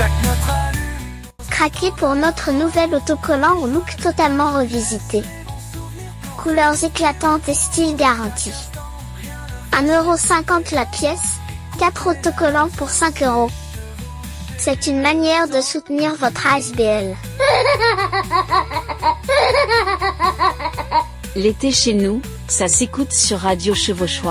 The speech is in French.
Craquez pour notre nouvel autocollant au look totalement revisité. Couleurs éclatantes et style garanti. 1,50€ la pièce, 4 autocollants pour 5€. C'est une manière de soutenir votre ASBL. L'été chez nous, ça s'écoute sur Radio Chevauchois.